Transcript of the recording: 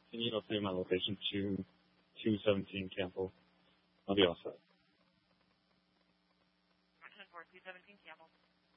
Can you locate my location to 217 Campbell? I'll be all set. 104, 217 Campbell.